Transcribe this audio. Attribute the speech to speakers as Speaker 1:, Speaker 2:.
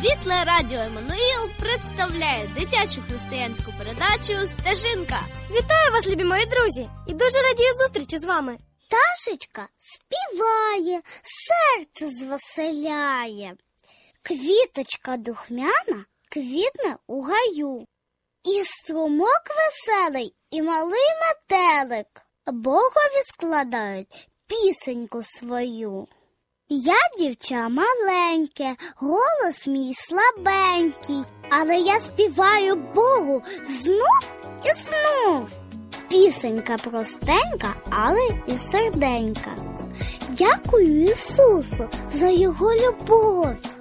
Speaker 1: Світле радіо Еммануїл представляє дитячу християнську передачу «Стежинка».
Speaker 2: Вітаю вас, любі мої друзі! І дуже радію зустрічі з вами.
Speaker 3: Пташечка співає, серце звеселяє. Квіточка духмяна квітне у гаю. І струмок веселий, і малий метелик Богові складають пісеньку свою. Я дівча маленьке, голос мій слабенький, але я співаю Богу знов і знов. Пісенька простенька, але і серденька. Дякую Ісусу за Його любов.